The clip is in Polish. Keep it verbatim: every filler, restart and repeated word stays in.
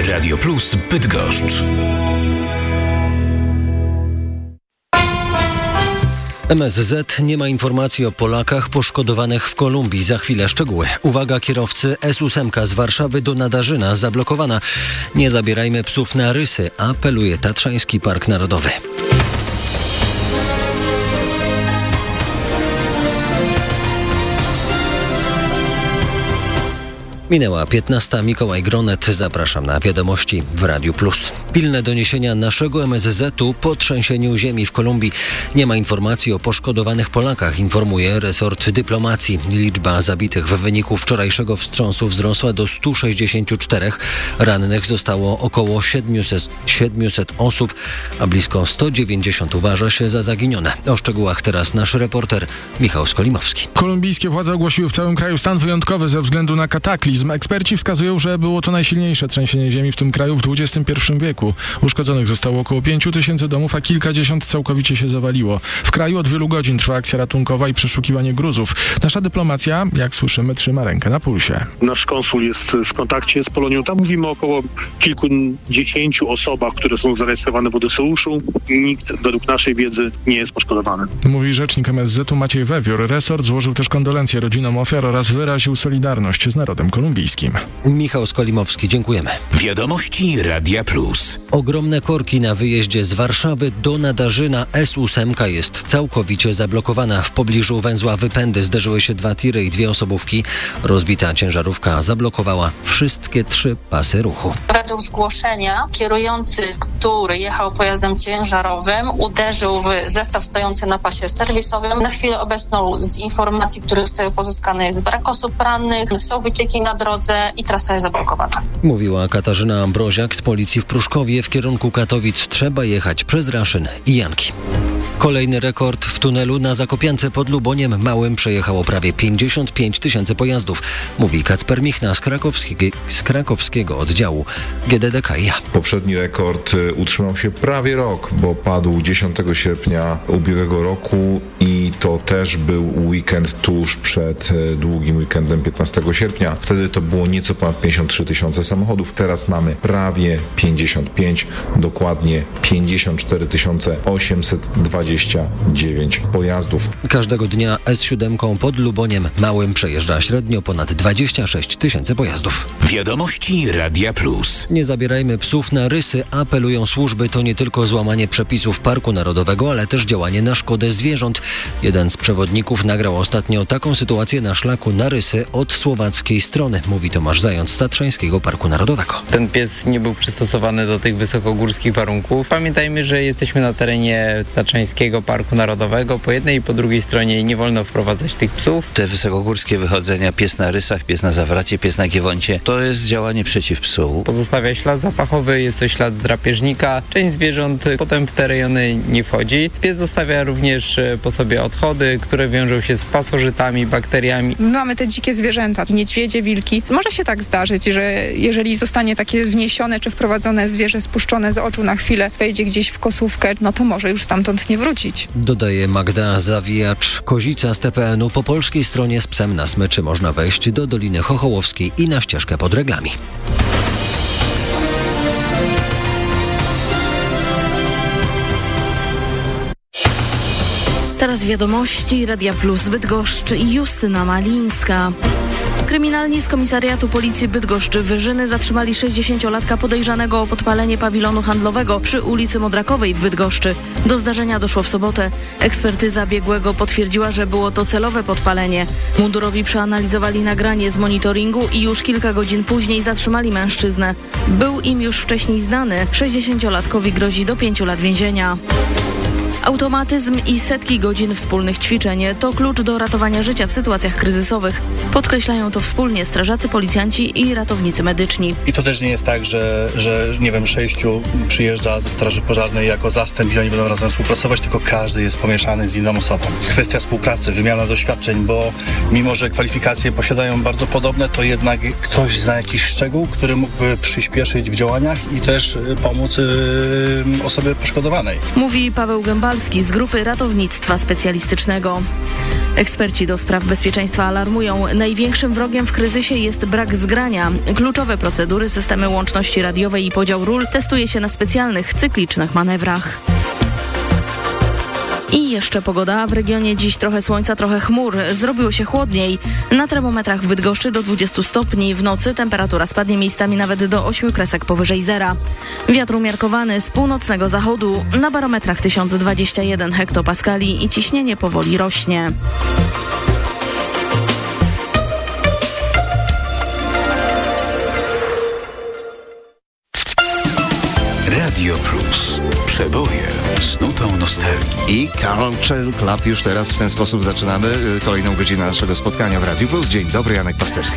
Radio Plus Bydgoszcz. M S Z nie ma informacji o Polakach poszkodowanych w Kolumbii. Za chwilę szczegóły. Uwaga kierowcy, S osiem z Warszawy do Nadarzyna zablokowana. Nie zabierajmy psów na rysy, apeluje Tatrzański Park Narodowy. Minęła piętnasta. Mikołaj Gronet. Zapraszam na wiadomości w Radiu Plus. Pilne doniesienia naszego M S Z-u po trzęsieniu ziemi w Kolumbii. Nie ma informacji o poszkodowanych Polakach, informuje resort dyplomacji. Liczba zabitych w wyniku wczorajszego wstrząsu wzrosła do stu sześćdziesięciu czterech. Rannych zostało około siedmiuset, siedmiuset osób, a blisko sto dziewięćdziesiąt uważa się za zaginione. O szczegółach teraz nasz reporter Michał Skolimowski. Kolumbijskie władze ogłosiły w całym kraju stan wyjątkowy ze względu na kataklizm. Eksperci wskazują, że było to najsilniejsze trzęsienie ziemi w tym kraju w dwudziestym pierwszym wieku. Uszkodzonych zostało około pięciu tysięcy domów, a kilkadziesiąt całkowicie się zawaliło. W kraju od wielu godzin trwa akcja ratunkowa i przeszukiwanie gruzów. Nasza dyplomacja, jak słyszymy, trzyma rękę na pulsie. Nasz konsul jest w kontakcie z Polonią. Tam mówimy o około kilkudziesięciu osobach, które są zarejestrowane w Odeseuszu. Nikt według naszej wiedzy nie jest poszkodowany. Mówi rzecznik M S Z-u Maciej Wewiór. Resort złożył też kondolencje rodzinom ofiar oraz wyraził solidarność z narodem kolumbijskim. Michał Skolimowski, dziękujemy. Wiadomości Radia Plus. Ogromne korki na wyjeździe z Warszawy do Nadarzyna. S osiem jest całkowicie zablokowana. W pobliżu węzła Wypędy zderzyły się dwa tiry i dwie osobówki. Rozbita ciężarówka zablokowała wszystkie trzy pasy ruchu. Według zgłoszenia kierujący, który jechał pojazdem ciężarowym, uderzył w zestaw stojący na pasie serwisowym. Na chwilę obecną z informacji, które zostały pozyskane, jest brak osób rannych, są wycieki na drodze i trasa jest zablokowana. Mówiła Katarzyna Ambroziak z policji w Pruszkowie. W kierunku Katowic trzeba jechać przez Raszyn i Janki. Kolejny rekord w tunelu na Zakopiance pod Luboniem Małym przejechało prawie pięćdziesiąt pięć tysięcy pojazdów, mówi Kacper Michna z, krakowskiego, z krakowskiego oddziału G D D K i A. Poprzedni rekord utrzymał się prawie rok, bo padł dziesiątego sierpnia ubiegłego roku i to też był weekend tuż przed długim weekendem piętnastego sierpnia. Wtedy to było nieco ponad pięćdziesiąt trzy tysiące samochodów. Teraz mamy prawie pięćdziesiąt pięć, dokładnie pięćdziesiąt cztery tysiące osiemset dwadzieścia dziewięć pojazdów. Każdego dnia S siedem pod Luboniem Małym przejeżdża średnio ponad dwadzieścia sześć tysięcy pojazdów. Wiadomości Radia Plus. Nie zabierajmy psów na rysy, apelują służby. To nie tylko złamanie przepisów Parku Narodowego, ale też działanie na szkodę zwierząt. Jeden z przewodników nagrał ostatnio taką sytuację na szlaku na rysy od słowackiej strony, mówi Tomasz Zając z Tatrzańskiego Parku Narodowego. Ten pies nie był przystosowany do tych wysokogórskich warunków. Pamiętajmy, że jesteśmy na terenie Tatrzańskiego Parku Narodowego. Po jednej i po drugiej stronie nie wolno wprowadzać tych psów. Te wysokogórskie wychodzenia, pies na rysach, pies na zawracie, pies na giewoncie, to jest działanie przeciw psu. Pozostawia ślad zapachowy, jest to ślad drapieżnika. Część zwierząt potem w te rejony nie wchodzi. Pies zostawia również po sobie odchody, które wiążą się z pasożytami, bakteriami. My mamy te dzikie zwierzęta, niedźwiedzie, wilki. Może się tak zdarzyć, że jeżeli zostanie takie wniesione czy wprowadzone zwierzę spuszczone z oczu na chwilę, wejdzie gdzieś w kosówkę, no to może już stamtąd nie wrócić. Dodaje Magda Zawijacz. Kozica z T P N u. Po polskiej stronie z psem na smyczy można wejść do Doliny Chochołowskiej i na ścieżkę pod Reglami. Teraz wiadomości Radia Plus Bydgoszcz i Justyna Malińska. Kryminalni z komisariatu policji Bydgoszczy-Wyżyny zatrzymali sześćdziesięciolatka podejrzanego o podpalenie pawilonu handlowego przy ulicy Modrakowej w Bydgoszczy. Do zdarzenia doszło w sobotę. Ekspertyza biegłego potwierdziła, że było to celowe podpalenie. Mundurowi przeanalizowali nagranie z monitoringu i już kilka godzin później zatrzymali mężczyznę. Był im już wcześniej znany. sześćdziesięciolatkowi grozi do pięciu lat więzienia. Automatyzm i setki godzin wspólnych ćwiczeń to klucz do ratowania życia w sytuacjach kryzysowych. Podkreślają to wspólnie strażacy, policjanci i ratownicy medyczni. I to też nie jest tak, że, że nie wiem, sześciu przyjeżdża ze straży pożarnej jako zastęp i oni będą razem współpracować, tylko każdy jest pomieszany z inną osobą. Kwestia współpracy, wymiana doświadczeń, bo mimo, że kwalifikacje posiadają bardzo podobne, to jednak ktoś zna jakiś szczegół, który mógłby przyspieszyć w działaniach i też pomóc yy, osobie poszkodowanej. Mówi Paweł Gębala, Kowalski z Grupy Ratownictwa Specjalistycznego. Eksperci do spraw bezpieczeństwa alarmują, największym wrogiem w kryzysie jest brak zgrania. Kluczowe procedury, systemy łączności radiowej i podział ról testuje się na specjalnych, cyklicznych manewrach. I jeszcze pogoda. W regionie dziś trochę słońca, trochę chmur. Zrobiło się chłodniej. Na termometrach w Bydgoszczy do dwudziestu stopni. W nocy temperatura spadnie miejscami nawet do ośmiu kresek powyżej zera. Wiatr umiarkowany z północnego zachodu. Na barometrach tysiąc dwadzieścia jeden hektopaskali i ciśnienie powoli rośnie. Radio Plus. Przeboje z nutą nostalgii. I Carol Chill Club już teraz w ten sposób zaczynamy kolejną godzinę naszego spotkania w Radiu Plus. Dzień dobry, Janek Pasterski.